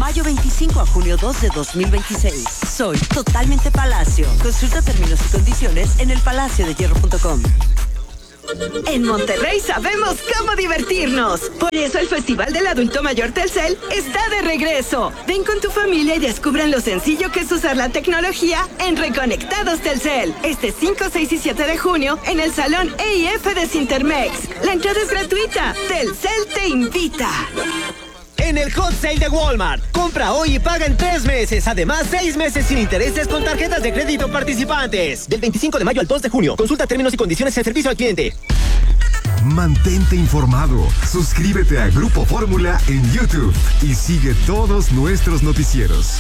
mayo 25 a junio 2 de 2026. Soy totalmente Palacio. Consulta términos y condiciones en elpalaciodehierro.com. En Monterrey sabemos cómo divertirnos. Por eso el Festival del Adulto Mayor Telcel está de regreso. Ven con tu familia y descubran lo sencillo que es usar la tecnología en Reconectados Telcel. Este 5, 6 y 7 de junio en el Salón EIF de Cintermex. La entrada es gratuita. Telcel te invita. En el Hot Sale de Walmart, compra hoy y paga en 3 meses. Además, 6 meses sin intereses con tarjetas de crédito participantes. Del 25 de mayo al 2 de junio. Consulta términos y condiciones de servicio al cliente. Mantente informado. Suscríbete a Grupo Fórmula en YouTube y sigue todos nuestros noticieros.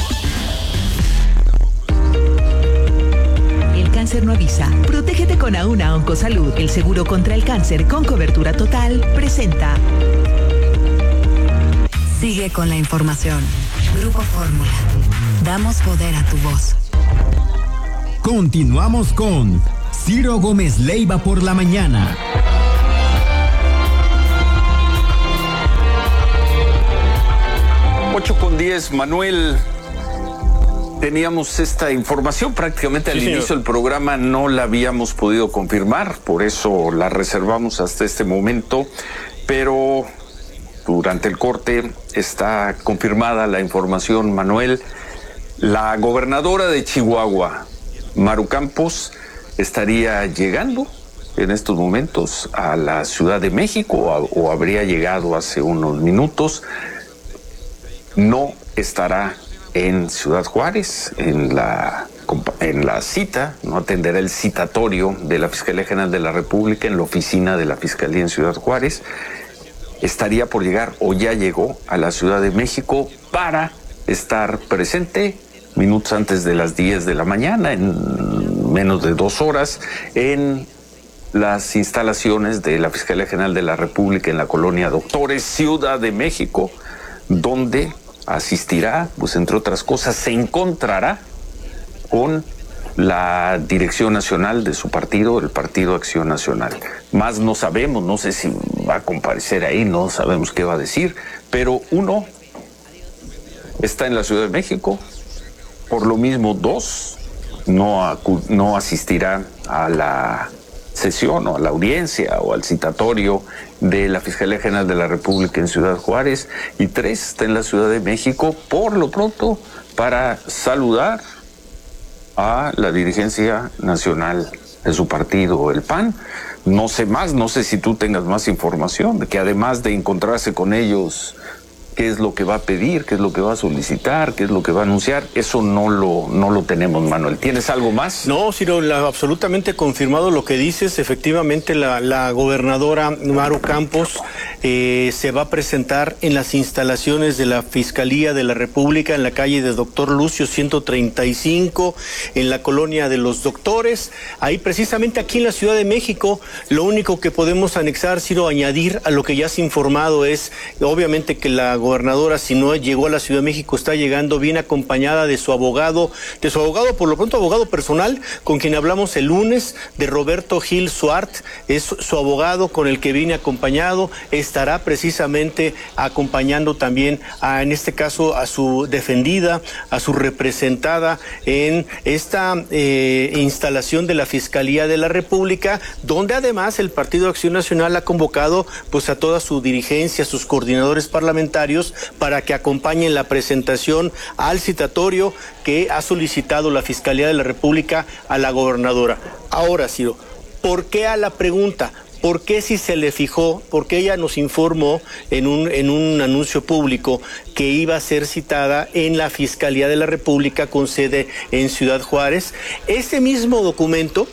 El cáncer no avisa. Protégete con Auna Oncosalud. El seguro contra el cáncer con cobertura total presenta. Sigue con la información. Grupo Fórmula. Damos poder a tu voz. Continuamos con Ciro Gómez Leiva por la mañana. Ocho con 10, Manuel. Teníamos esta información prácticamente al inicio del programa, no la habíamos podido confirmar, por eso la reservamos hasta este momento, pero durante el corte está confirmada la información, Manuel. La gobernadora de Chihuahua, Maru Campos, estaría llegando en estos momentos a la Ciudad de México o habría llegado hace unos minutos. No estará en Ciudad Juárez, en la cita, no atenderá el citatorio de la Fiscalía General de la República en la oficina de la Fiscalía en Ciudad Juárez. Estaría por llegar o ya llegó a la Ciudad de México para estar presente minutos antes de las 10 de la mañana, en menos de 2 horas, en las instalaciones de la Fiscalía General de la República en la colonia Doctores, Ciudad de México, donde asistirá, pues entre otras cosas, se encontrará con la dirección nacional de su partido, el Partido Acción Nacional. Más no sabemos, no sé si va a comparecer ahí, no sabemos qué va a decir, pero uno está en la Ciudad de México, por lo mismo 2 no asistirá a la sesión o a la audiencia o al citatorio de la Fiscalía General de la República en Ciudad Juárez, y 3 está en la Ciudad de México, por lo pronto, para saludar a la dirigencia nacional de su partido, el PAN. No sé más, no sé si tú tengas más información, de que además de encontrarse con ellos, qué es lo que va a pedir, qué es lo que va a solicitar, qué es lo que va a anunciar. Eso no lo tenemos, Manuel. ¿Tienes algo más? No, Ciro, absolutamente confirmado lo que dices. Efectivamente, la gobernadora Maru Campos se va a presentar en las instalaciones de la Fiscalía de la República en la calle de Doctor Lucio 135, en la colonia de los Doctores. Ahí precisamente aquí en la Ciudad de México, lo único que podemos anexar, Ciro, añadir a lo que ya has informado es, obviamente, que la gobernadora, si no llegó a la Ciudad de México, está llegando bien acompañada de su abogado, por lo pronto abogado personal, con quien hablamos el lunes, de Roberto Gil Suart, es su abogado con el que viene acompañado. Estará precisamente acompañando también en este caso a su defendida, a su representada en esta instalación de la Fiscalía de la República, donde además el Partido Acción Nacional ha convocado pues a toda su dirigencia, a sus coordinadores parlamentarios, para que acompañen la presentación al citatorio que ha solicitado la Fiscalía de la República a la gobernadora. Ahora, Ciro, ¿por qué a la pregunta? ¿Por qué si se le fijó? Porque ella nos informó en un anuncio público que iba a ser citada en la Fiscalía de la República con sede en Ciudad Juárez. Ese mismo documento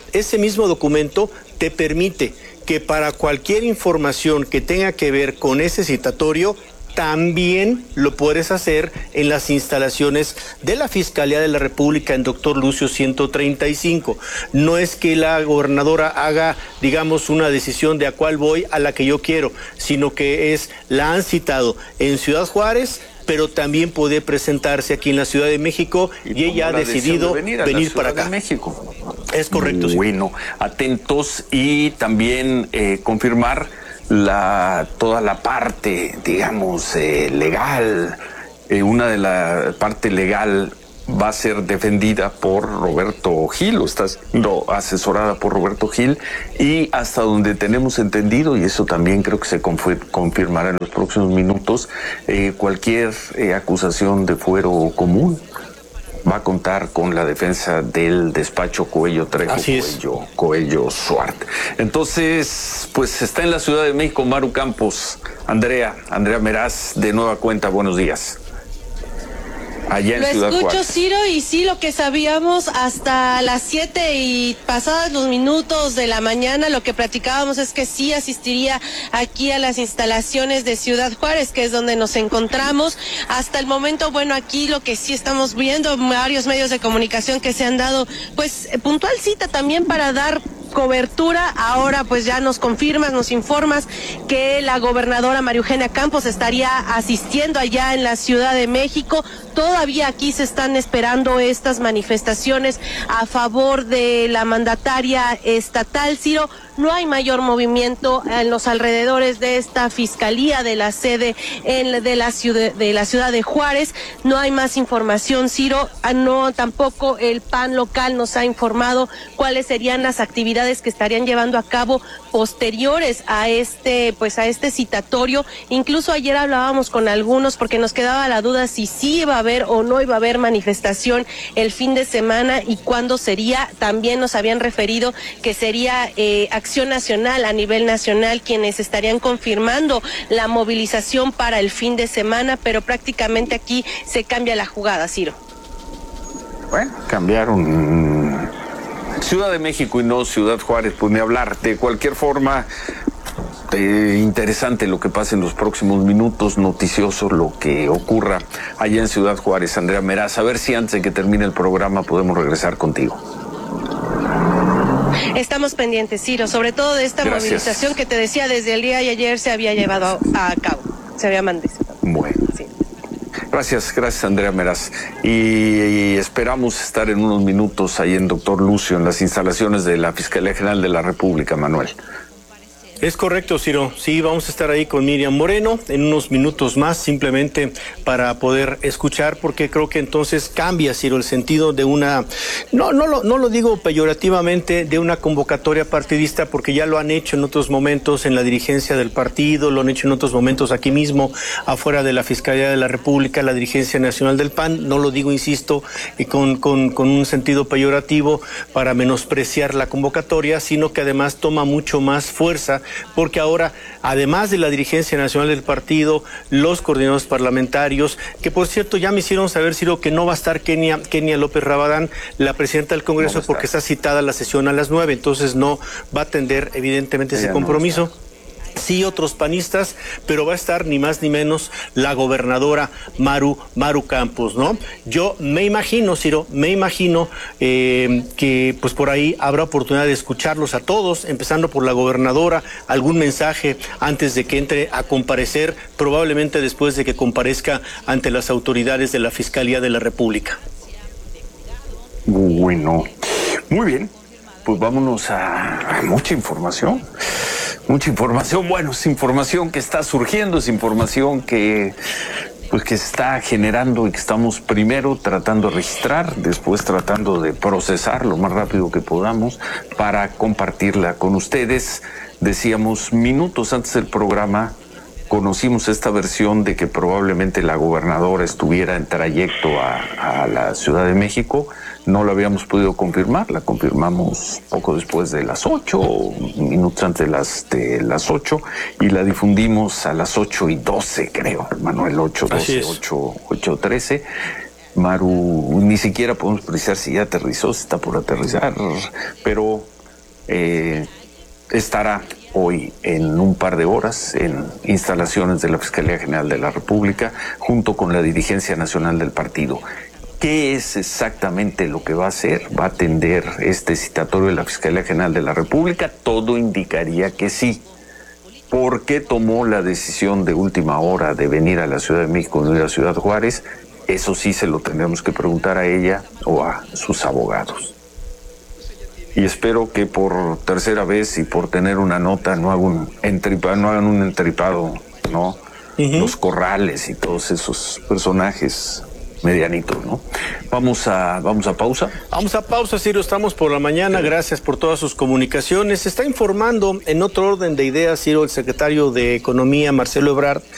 te permite que para cualquier información que tenga que ver con ese citatorio, también lo puedes hacer en las instalaciones de la Fiscalía de la República en Doctor Lucio 135. No es que la gobernadora haga, digamos, una decisión de a cuál voy, a la que yo quiero, sino que la han citado en Ciudad Juárez, pero también puede presentarse aquí en la Ciudad de México, y ella ha decidido venir para acá. México. Es correcto, sí. Bueno, atentos, y también confirmar toda la parte, digamos, legal, una de la parte legal va a ser defendida por Roberto Gil, o está siendo asesorada por Roberto Gil, y hasta donde tenemos entendido, y eso también creo que se confirmará en los próximos minutos, cualquier acusación de fuero común va a contar con la defensa del despacho Coello Trejo, Coello Suart. Entonces, pues está en la Ciudad de México Maru Campos. Andrea Meraz, de nueva cuenta, buenos días. Allá en Ciudad Juárez. Lo escucho, Ciro, y sí, lo que sabíamos hasta las 7 y pasados los minutos de la mañana, lo que platicábamos es que sí asistiría aquí a las instalaciones de Ciudad Juárez, que es donde nos encontramos. Hasta el momento, bueno, aquí lo que sí estamos viendo, varios medios de comunicación que se han dado, pues, puntual cita también para dar cobertura. Ahora pues ya nos confirmas, nos informas que la gobernadora María Eugenia Campos estaría asistiendo allá en la Ciudad de México. Todavía aquí se están esperando estas manifestaciones a favor de la mandataria estatal. Ciro, no hay mayor movimiento en los alrededores de esta fiscalía, de la sede de la ciudad de Juárez. No hay más información, Ciro. No, tampoco el PAN local nos ha informado cuáles serían las actividades que estarían llevando a cabo posteriores a este citatorio. Incluso ayer hablábamos con algunos porque nos quedaba la duda si sí iba a haber o no iba a haber manifestación el fin de semana y cuándo sería. También nos habían referido que sería Acción Nacional a nivel nacional quienes estarían confirmando la movilización para el fin de semana, pero prácticamente aquí se cambia la jugada, Ciro. Bueno, cambiaron Ciudad de México y no Ciudad Juárez, pues ni hablar. De cualquier forma, interesante lo que pasa en los próximos minutos, noticioso lo que ocurra allá en Ciudad Juárez. Andrea Meraz, a ver si antes de que termine el programa podemos regresar contigo. Estamos pendientes, Ciro, sobre todo de esta movilización que te decía desde el día de ayer se había llevado a cabo, se había mandado. Bueno. Sí. Gracias Andrea Meraz. Y esperamos estar en unos minutos ahí en Doctor Lucio, en las instalaciones de la Fiscalía General de la República, Manuel. Es correcto, Ciro. Sí, vamos a estar ahí con Miriam Moreno en unos minutos más, simplemente para poder escuchar, porque creo que entonces cambia, Ciro, el sentido de una, no lo digo peyorativamente, de una convocatoria partidista, porque ya lo han hecho en otros momentos en la dirigencia del partido, lo han hecho en otros momentos aquí mismo, afuera de la Fiscalía de la República, la dirigencia nacional del PAN. No lo digo, insisto, con un sentido peyorativo para menospreciar la convocatoria, sino que además toma mucho más fuerza, porque ahora, además de la dirigencia nacional del partido, los coordinadores parlamentarios, que por cierto ya me hicieron saber, Ciro, que no va a estar Kenia López Rabadán, la presidenta del Congreso, porque está citada la sesión a las 9, entonces no va a atender evidentemente ese compromiso. Sí, otros panistas, pero va a estar ni más ni menos la gobernadora Maru Campos, ¿no? Yo me imagino, Ciro, que pues por ahí habrá oportunidad de escucharlos a todos, empezando por la gobernadora, algún mensaje antes de que entre a comparecer, probablemente después de que comparezca ante las autoridades de la Fiscalía de la República. Bueno, muy bien, pues vámonos a mucha información. Bueno, es información que está surgiendo, es información que se está generando y que estamos primero tratando de registrar, después tratando de procesar lo más rápido que podamos para compartirla con ustedes. Decíamos minutos antes del programa, conocimos esta versión de que probablemente la gobernadora estuviera en trayecto a la Ciudad de México. No lo habíamos podido confirmar, la confirmamos poco después de las 8, minutos antes de las 8, y la difundimos a las 8:12, creo, Manuel, 8:12, 8:13. Maru, ni siquiera podemos precisar si ya aterrizó, si está por aterrizar, pero estará hoy en un par de horas en instalaciones de la Fiscalía General de la República, junto con la dirigencia nacional del partido. ¿Qué es exactamente lo que va a hacer? ¿Va a atender este citatorio de la Fiscalía General de la República? Todo indicaría que sí. ¿Por qué tomó la decisión de última hora de venir a la Ciudad de México, no ir a Ciudad Juárez? Eso sí se lo tendremos que preguntar a ella o a sus abogados. Y espero que por tercera vez y por tener una nota no hagan un entripado, ¿no? los corrales y todos esos personajes medianitos, ¿no? Vamos a pausa. Vamos a pausa, Ciro, estamos por la mañana, gracias por todas sus comunicaciones. Se está informando en otro orden de ideas, Ciro, el secretario de Economía, Marcelo Ebrard,